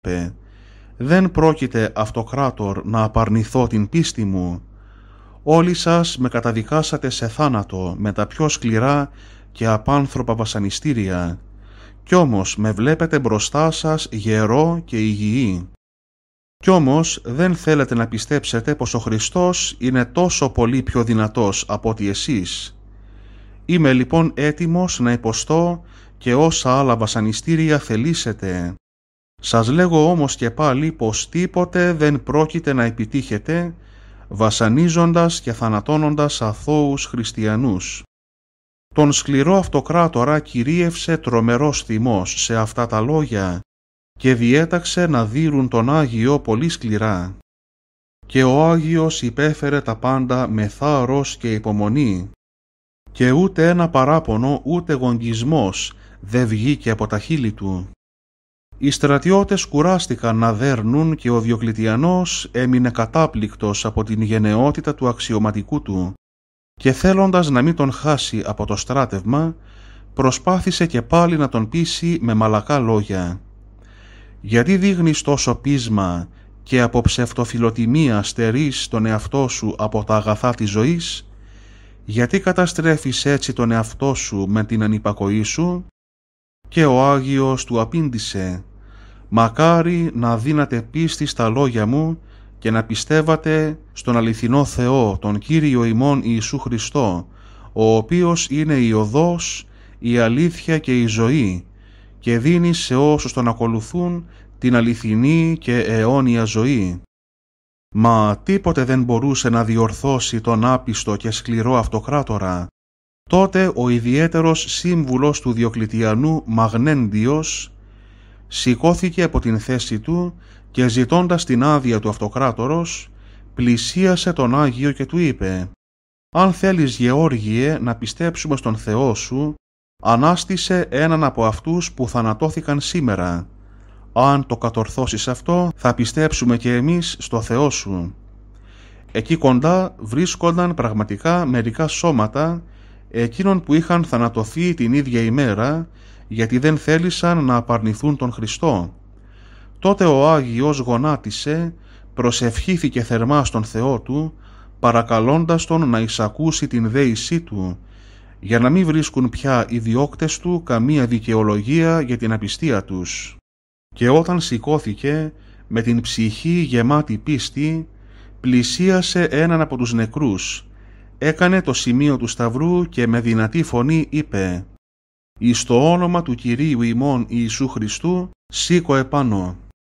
είπε, «Δεν πρόκειται, αυτοκράτορ, να απαρνηθώ την πίστη μου. Όλοι σας με καταδικάσατε σε θάνατο με τα πιο σκληρά και απάνθρωπα βασανιστήρια, κι όμως με βλέπετε μπροστά σας γερό και υγιή. Κι όμως δεν θέλετε να πιστέψετε πως ο Χριστός είναι τόσο πολύ πιο δυνατός από ότι εσείς. Είμαι λοιπόν έτοιμος να υποστώ και όσα άλλα βασανιστήρια θελήσετε. Σας λέγω όμως και πάλι πως τίποτε δεν πρόκειται να επιτύχετε βασανίζοντας και θανατώνοντας αθώους χριστιανούς». Τον σκληρό αυτοκράτορα κυρίευσε τρομερός θυμός σε αυτά τα λόγια και διέταξε να δείρουν τον Άγιο πολύ σκληρά. Και ο Άγιος υπέφερε τα πάντα με θάρρος και υπομονή, και ούτε ένα παράπονο ούτε γογγισμός δεν βγήκε από τα χείλη του. Οι στρατιώτες κουράστηκαν να δέρνουν και ο Διοκλητιανός έμεινε κατάπληκτος από την γενναιότητα του αξιωματικού του και θέλοντας να μην τον χάσει από το στράτευμα, προσπάθησε και πάλι να τον πείσει με μαλακά λόγια. «Γιατί δείχνεις τόσο πείσμα και από ψευτοφιλοτιμία στερείς τον εαυτό σου από τα αγαθά της ζωής? Γιατί καταστρέφεις έτσι τον εαυτό σου με την ανυπακοή σου?» Και ο Άγιος του απήντησε, «Μακάρι να δίνατε πίστη στα λόγια μου και να πιστεύατε στον αληθινό Θεό, τον Κύριο ημών Ιησού Χριστό, ο οποίος είναι η οδός, η αλήθεια και η ζωή, και δίνει σε όσους τον ακολουθούν την αληθινή και αιώνια ζωή». Μα τίποτε δεν μπορούσε να διορθώσει τον άπιστο και σκληρό αυτοκράτορα. Τότε ο ιδιαίτερος σύμβουλος του Διοκλητιανού, Μαγνέντιος, σηκώθηκε από την θέση του και ζητώντας την άδεια του αυτοκράτορος, πλησίασε τον Άγιο και του είπε, «Αν θέλεις, Γεώργιε, να πιστέψουμε στον Θεό σου, ανάστησε έναν από αυτούς που θανατώθηκαν σήμερα. Αν το κατορθώσεις αυτό, θα πιστέψουμε και εμείς στο Θεό σου». Εκεί κοντά βρίσκονταν πραγματικά μερικά σώματα εκείνων που είχαν θανατωθεί την ίδια ημέρα, γιατί δεν θέλησαν να απαρνηθούν τον Χριστό. Τότε ο Άγιος γονάτισε, προσευχήθηκε θερμά στον Θεό του, παρακαλώντας τον να εισακούσει την δέησή του, για να μην βρίσκουν πια οι διώκτες του καμία δικαιολογία για την απιστία τους. Και όταν σηκώθηκε με την ψυχή γεμάτη πίστη, πλησίασε έναν από τους νεκρούς, έκανε το σημείο του σταυρού και με δυνατή φωνή είπε, «Εις το όνομα του Κυρίου ημών Ιησού Χριστού, σήκω επάνω».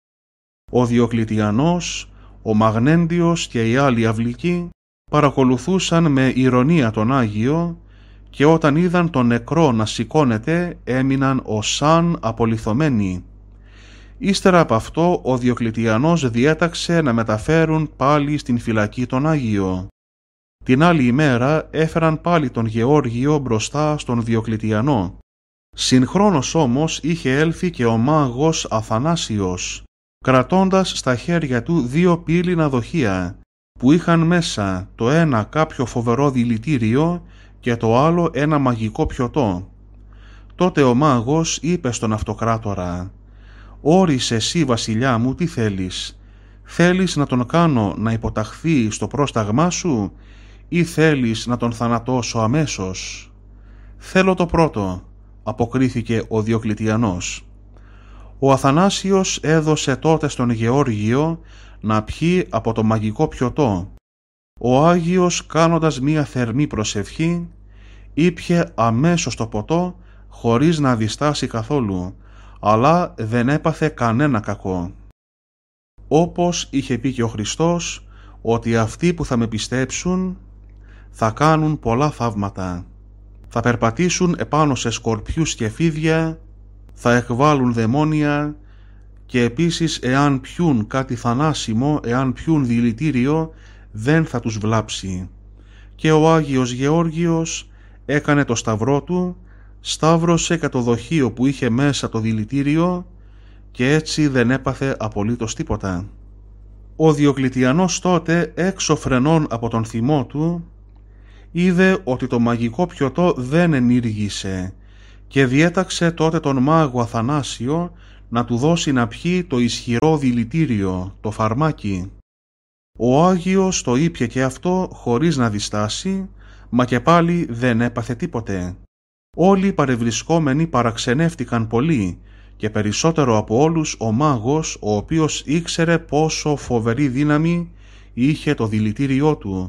Ο Διοκλητιανός, ο Μαγνέντιος και οι άλλοι αυλικοί παρακολουθούσαν με ηρωνία τον Άγιο, και όταν είδαν τον νεκρό να σηκώνεται έμειναν ως σαν απολιθωμένοι. Ύστερα από αυτό ο Διοκλητιανός διέταξε να μεταφέρουν πάλι στην φυλακή τον Άγιο. Την άλλη ημέρα έφεραν πάλι τον Γεώργιο μπροστά στον Διοκλητιανό. Συγχρόνως όμως είχε έλθει και ο μάγος Αθανάσιος, κρατώντας στα χέρια του 2 πύληνα δοχεία, που είχαν μέσα το ένα κάποιο φοβερό δηλητήριο και το άλλο ένα μαγικό πιωτό. Τότε ο μάγος είπε στον αυτοκράτορα, «Όρισε εσύ, βασιλιά μου, τι θέλεις? Θέλεις να τον κάνω να υποταχθεί στο πρόσταγμά σου ή θέλεις να τον θανατώσω αμέσως?» «Θέλω το πρώτο», αποκρίθηκε ο Διοκλητιανός. Ο Αθανάσιος έδωσε τότε στον Γεώργιο να πιει από το μαγικό πιωτό. Ο Άγιος, κάνοντας μία θερμή προσευχή, ήπιε αμέσως το ποτό χωρίς να διστάσει καθόλου, αλλά δεν έπαθε κανένα κακό. Όπως είχε πει και ο Χριστός, ότι αυτοί που θα με πιστέψουν θα κάνουν πολλά θαύματα. Θα περπατήσουν επάνω σε σκορπιούς και φίδια, θα εκβάλουν δαιμόνια και επίσης εάν πιούν κάτι θανάσιμο, εάν πιούν δηλητήριο, δεν θα τους βλάψει. Και ο Άγιος Γεώργιος έκανε το σταυρό του, σταύρωσε και το δοχείο που είχε μέσα το δηλητήριο και έτσι δεν έπαθε απολύτως τίποτα. Ο Διοκλητιανός τότε, έξω φρενών από τον θυμό του, είδε ότι το μαγικό πιωτό δεν ενήργησε και διέταξε τότε τον μάγο Αθανάσιο να του δώσει να πιει το ισχυρό δηλητήριο, το φαρμάκι. Ο Άγιος το ήπια και αυτό χωρίς να διστάσει, μα και πάλι δεν έπαθε τίποτε. Όλοι οι παρευρισκόμενοι παραξενεύτηκαν πολύ και περισσότερο από όλους ο μάγος, ο οποίος ήξερε πόσο φοβερή δύναμη είχε το δηλητήριό του,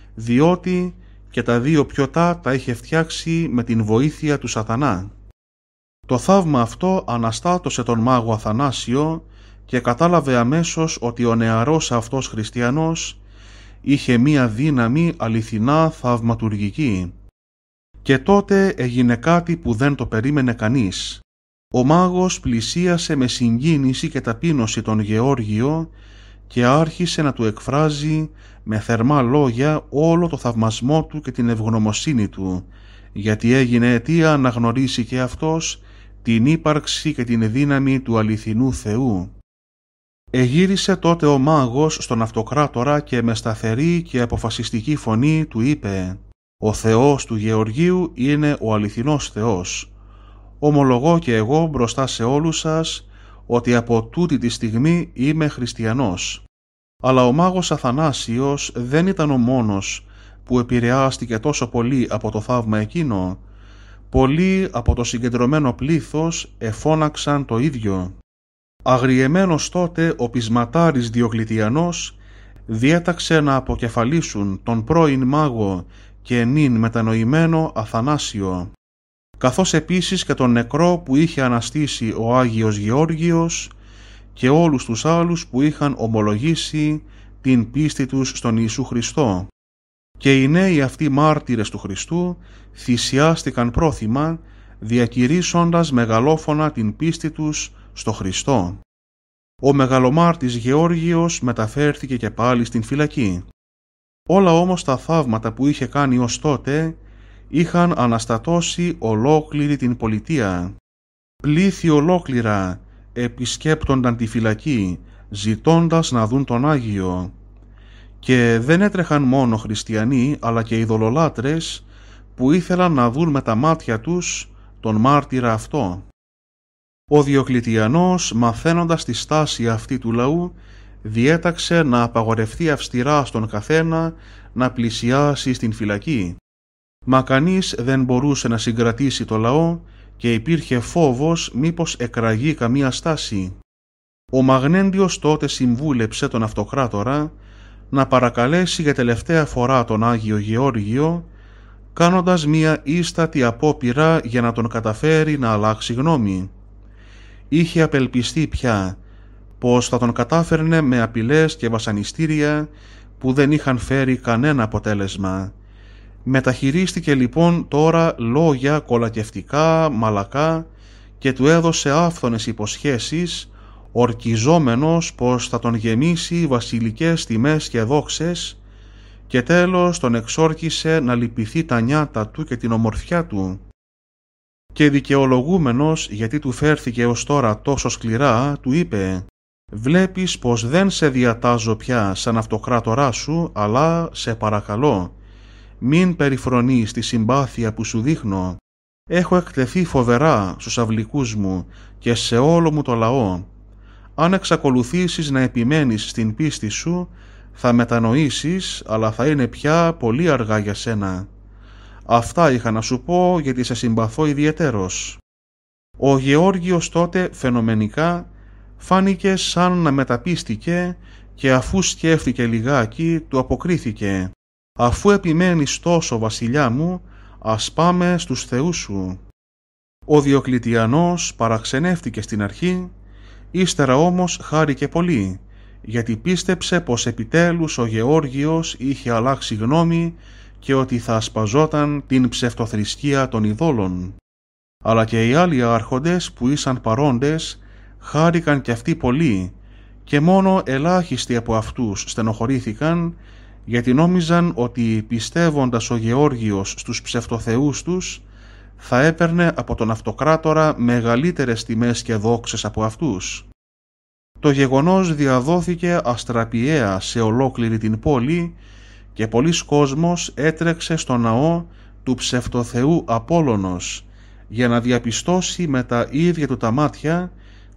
διότι και τα δύο πιωτά τα είχε φτιάξει με την βοήθεια του σατανά. Το θαύμα αυτό αναστάτωσε τον μάγο Αθανάσιο και κατάλαβε αμέσως ότι ο νεαρός αυτός χριστιανός είχε μία δύναμη αληθινά θαυματουργική. Και τότε έγινε κάτι που δεν το περίμενε κανείς. Ο μάγος πλησίασε με συγκίνηση και ταπείνωση τον Γεώργιο και άρχισε να του εκφράζει με θερμά λόγια όλο το θαυμασμό του και την ευγνωμοσύνη του, γιατί έγινε αιτία να γνωρίσει και αυτός την ύπαρξη και την δύναμη του αληθινού Θεού. Εγύρισε τότε ο μάγος στον Αυτοκράτορα και με σταθερή και αποφασιστική φωνή του είπε: «Ο Θεός του Γεωργίου είναι ο αληθινός Θεός. Ομολογώ και εγώ μπροστά σε όλους σας ότι από τούτη τη στιγμή είμαι χριστιανός». Αλλά ο μάγος Αθανάσιος δεν ήταν ο μόνος που επηρεάστηκε τόσο πολύ από το θαύμα εκείνο. Πολλοί από το συγκεντρωμένο πλήθος εφώναξαν το ίδιο. Αγριεμένος τότε ο πεισματάρης Διοκλητιανός διέταξε να αποκεφαλίσουν τον πρώην μάγο και νυν μετανοημένο Αθανάσιο, καθώς επίσης και τον νεκρό που είχε αναστήσει ο Άγιος Γεώργιος και όλους τους άλλους που είχαν ομολογήσει την πίστη τους στον Ιησού Χριστό. Και οι νέοι αυτοί μάρτυρες του Χριστού θυσιάστηκαν πρόθυμα, διακηρύσσοντας μεγαλόφωνα την πίστη τους στο Χριστό. Ο μεγαλομάρτης Γεώργιος μεταφέρθηκε και πάλι στην φυλακή. Όλα όμως τα θαύματα που είχε κάνει ως τότε είχαν αναστατώσει ολόκληρη την πολιτεία. Πλήθη ολόκληρα επισκέπτονταν τη φυλακή, ζητώντας να δουν τον Άγιο. Και δεν έτρεχαν μόνο χριστιανοί, αλλά και ειδωλολάτρες που ήθελαν να δουν με τα μάτια τους τον μάρτυρα αυτό. Ο Διοκλητιανός, μαθαίνοντας τη στάση αυτή του λαού, διέταξε να απαγορευτεί αυστηρά στον καθένα να πλησιάσει στην φυλακή. Μα κανείς δεν μπορούσε να συγκρατήσει το λαό και υπήρχε φόβος μήπως εκραγεί καμία στάση. Ο Μαγνέντιος τότε συμβούλεψε τον Αυτοκράτορα να παρακαλέσει για τελευταία φορά τον Άγιο Γεώργιο, κάνοντας μία ίστατη απόπειρα για να τον καταφέρει να αλλάξει γνώμη. Είχε απελπιστεί πια πως θα τον κατάφερνε με απειλές και βασανιστήρια που δεν είχαν φέρει κανένα αποτέλεσμα. Μεταχειρίστηκε λοιπόν τώρα λόγια κολακευτικά, μαλακά και του έδωσε άφθονες υποσχέσεις, ορκιζόμενος πως θα τον γεμίσει βασιλικές τιμές και δόξες, και τέλος τον εξόρκισε να λυπηθεί τα νιάτα του και την ομορφιά του. Και δικαιολογούμενος γιατί του φέρθηκε ως τώρα τόσο σκληρά, του είπε: «Βλέπεις πως δεν σε διατάζω πια σαν αυτοκράτορά σου, αλλά σε παρακαλώ, μην περιφρονείς τη συμπάθεια που σου δείχνω. Έχω εκτεθεί φοβερά στους αυλικούς μου και σε όλο μου το λαό. Αν εξακολουθήσεις να επιμένεις στην πίστη σου, θα μετανοήσεις, αλλά θα είναι πια πολύ αργά για σένα. Αυτά είχα να σου πω, γιατί σε συμπαθώ ιδιαιτέρως». Ο Γεώργιος τότε φαινομενικά φάνηκε σαν να μεταπίστηκε και αφού σκέφτηκε λιγάκι του αποκρίθηκε: «Αφού επιμένεις τόσο, βασιλιά μου, ας πάμε στους θεούς σου». Ο Διοκλητιανός παραξενεύτηκε στην αρχή, ύστερα όμως χάρηκε πολύ, γιατί πίστεψε πως επιτέλους ο Γεώργιος είχε αλλάξει γνώμη και ότι θα ασπαζόταν την ψευτοθρησκεία των ειδόλων. Αλλά και οι άλλοι άρχοντες που ήσαν παρόντες χάρηκαν κι αυτοί πολύ, και μόνο ελάχιστοι από αυτούς στενοχωρήθηκαν, γιατί νόμιζαν ότι πιστεύοντας ο Γεώργιος στους ψευτοθεούς τους θα έπαιρνε από τον Αυτοκράτορα μεγαλύτερες τιμές και δόξες από αυτούς. Το γεγονός διαδόθηκε αστραπιαία σε ολόκληρη την πόλη και πολύς κόσμος έτρεξε στο ναό του ψευτοθεού Απόλλωνος για να διαπιστώσει με τα ίδια του τα μάτια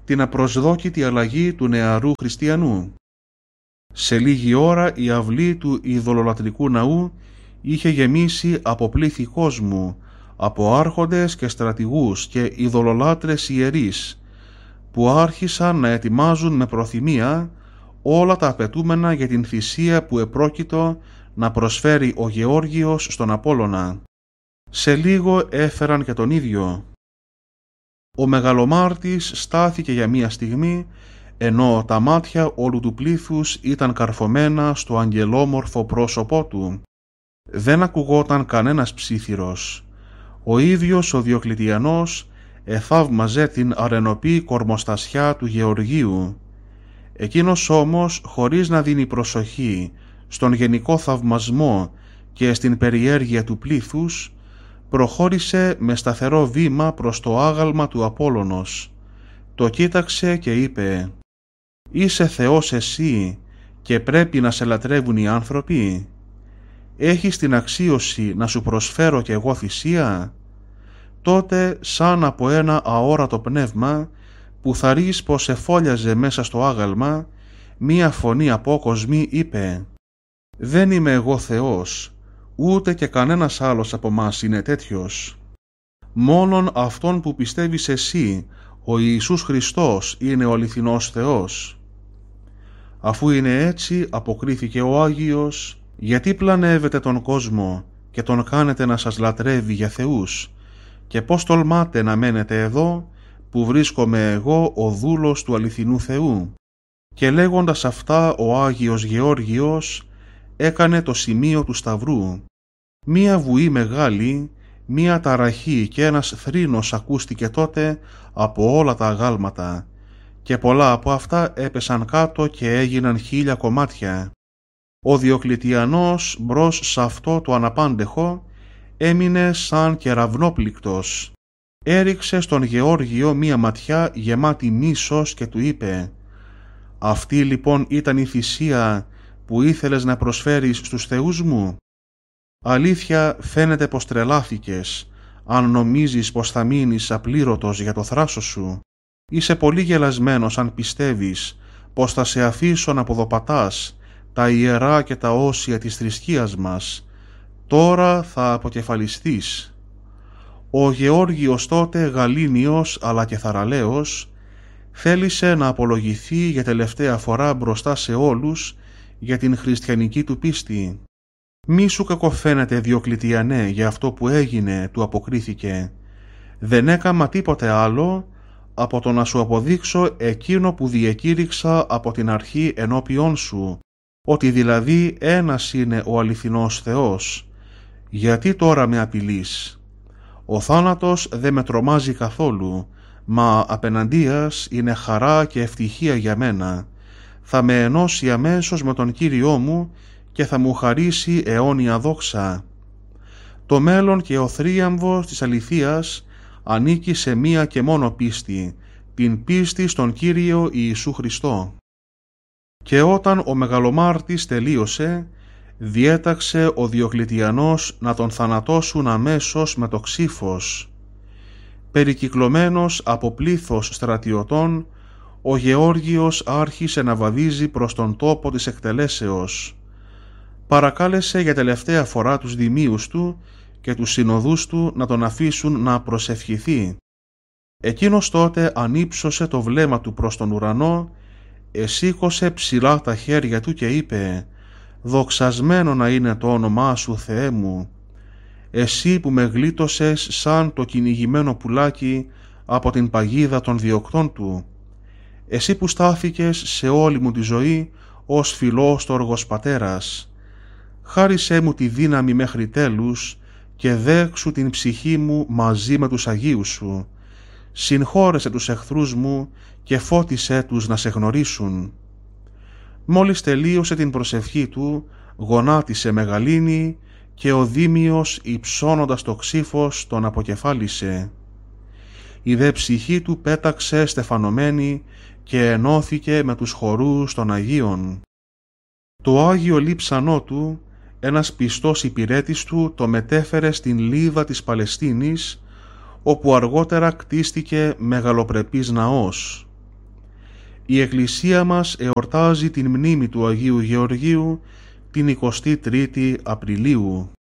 την απροσδόκητη αλλαγή του νεαρού χριστιανού. Σε λίγη ώρα η αυλή του ειδωλολατρικού ναού είχε γεμίσει από πλήθη κόσμου, από άρχοντες και στρατηγούς και ειδωλολάτρες ιερείς, που άρχισαν να ετοιμάζουν με προθυμία όλα τα απαιτούμενα για την θυσία που επρόκειτο να προσφέρει ο Γεώργιος στον Απόλλωνα. Σε λίγο έφεραν και τον ίδιο. Ο μεγαλομάρτης στάθηκε για μία στιγμή, ενώ τα μάτια όλου του πλήθους ήταν καρφωμένα στο αγγελόμορφο πρόσωπό του. Δεν ακουγόταν κανένας ψίθυρος. Ο ίδιος ο Διοκλητιανός εθαύμαζε την αρενοπή κορμοστασιά του Γεωργίου. Εκείνος όμως, χωρίς να δίνει προσοχή στον γενικό θαυμασμό και στην περιέργεια του πλήθους, προχώρησε με σταθερό βήμα προς το άγαλμα του Απόλλωνος. Το κοίταξε και είπε: «Είσαι Θεός εσύ και πρέπει να σε λατρεύουν οι άνθρωποι? Έχεις την αξίωση να σου προσφέρω κι εγώ θυσία?» Τότε, σαν από ένα αόρατο πνεύμα που θαρείς πως εφόλιαζε μέσα στο άγαλμα, μία φωνή απόκοσμη είπε: «Δεν είμαι εγώ Θεός, ούτε και κανένας άλλος από μας είναι τέτοιος. Μόνον αυτόν που πιστεύεις εσύ, ο Ιησούς Χριστός, είναι ο αληθινός Θεός». «Αφού είναι έτσι», αποκρίθηκε ο Άγιος, «γιατί πλανεύετε τον κόσμο και τον κάνετε να σας λατρεύει για θεούς, και πώς τολμάτε να μένετε εδώ που βρίσκομαι εγώ ο δούλος του αληθινού Θεού?» Και λέγοντας αυτά, ο Άγιος Γεώργιος έκανε το σημείο του σταυρού. Μία βουή μεγάλη, μία ταραχή και ένας θρήνος ακούστηκε τότε από όλα τα αγάλματα, και πολλά από αυτά έπεσαν κάτω και έγιναν 1000 κομμάτια. Ο Διοκλητιανός μπρος σ' αυτό το αναπάντεχο έμεινε σαν κεραυνόπληκτος. Έριξε στον Γεώργιο μία ματιά γεμάτη μίσος και του είπε: «Αυτή λοιπόν ήταν η θυσία που ήθελες να προσφέρεις στους θεούς μου? Αλήθεια φαίνεται πως τρελάθηκες, αν νομίζεις πως θα μείνεις απλήρωτος για το θράσος σου. Είσαι πολύ γελασμένος αν πιστεύεις πως θα σε αφήσω να ποδοπατάς τα ιερά και τα όσια της θρησκείας μας. Τώρα θα αποκεφαλιστείς». Ο Γεώργιος τότε, γαλήνιος αλλά και θαραλέος, θέλησε να απολογηθεί για τελευταία φορά μπροστά σε όλους για την χριστιανική του πίστη. «Μη σου κακοφαίνεται, Διοκλητιανέ, για αυτό που έγινε», του αποκρίθηκε. «Δεν έκαμα τίποτε άλλο από το να σου αποδείξω εκείνο που διεκήρυξα από την αρχή ενώπιόν σου, ότι δηλαδή ένας είναι ο αληθινός Θεός. Γιατί τώρα με απειλείς? Ο θάνατος δεν με τρομάζει καθόλου, μα απέναντίας είναι χαρά και ευτυχία για μένα. Θα με ενώσει αμέσως με τον Κύριό μου και θα μου χαρίσει αιώνια δόξα. Το μέλλον και ο θρίαμβος της αληθείας ανήκει σε μία και μόνο πίστη, την πίστη στον Κύριο Ιησού Χριστό». Και όταν ο μεγαλομάρτης τελείωσε, διέταξε ο Διοκλητιανός να τον θανατώσουν αμέσως με το ξύφος. Περικυκλωμένος από πλήθος στρατιωτών, ο Γεώργιος άρχισε να βαδίζει προς τον τόπο της εκτελέσεως. Παρακάλεσε για τελευταία φορά τους δημίους του και τους συνοδούς του να τον αφήσουν να προσευχηθεί. Εκείνος τότε ανύψωσε το βλέμμα του προς τον ουρανό, εσήκωσε ψηλά τα χέρια του και είπε: «Δοξασμένο να είναι το όνομά σου, Θεέ μου, εσύ που με γλίτωσες σαν το κυνηγημένο πουλάκι από την παγίδα των διοκτών του, εσύ που στάθηκες σε όλη μου τη ζωή ως φιλόστοργος πατέρας. Χάρισέ μου τη δύναμη μέχρι τέλους και δέξου την ψυχή μου μαζί με τους Αγίους σου. Συγχώρεσε τους εχθρούς μου και φώτισέ τους να σε γνωρίσουν». Μόλις τελείωσε την προσευχή του, γονάτισε με γαλήνη και ο Δήμιος, υψώνοντας το ξύφος, τον αποκεφάλισε. Η δε ψυχή του πέταξε στεφανωμένη και ενώθηκε με τους χορούς των Αγίων. Το Άγιο λείψανό του, ένας πιστός υπηρέτης του, το μετέφερε στην Λίδα της Παλαιστίνης, όπου αργότερα κτίστηκε μεγαλοπρεπής ναός. Η Εκκλησία μας εορτάζει την μνήμη του Αγίου Γεωργίου την 23η Απριλίου.